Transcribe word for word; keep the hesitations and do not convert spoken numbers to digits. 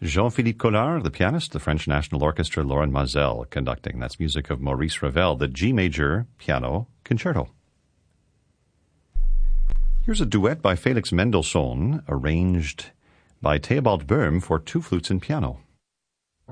Jean-Philippe Collard, the pianist, the French National Orchestra, Lauren Mazel conducting. That's music of Maurice Ravel, the G Major Piano Concerto. Here's a duet by Felix Mendelssohn, arranged by Theobald Böhm for two flutes and piano.